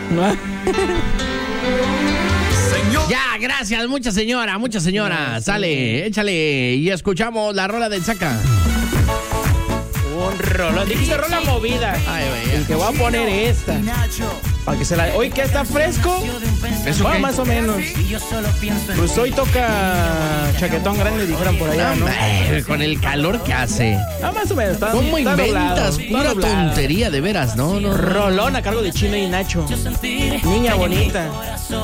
Ya, gracias, mucha señora. Sale, échale y escuchamos la rola del Saca. Un rolón. Dijiste rola movida. Ay, güey. Y te voy a poner esta. Para que se la... Hoy que está fresco. ¿Eso bueno, qué? más o menos. Pues hoy toca chaquetón grande, dijeron por allá, ¿no? Con el calor que hace. Más o menos. Está, ¿Cómo está inventas? nublado, Pura tontería, de veras, no. Rolón a cargo de Chino y Nacho. Niña bonita.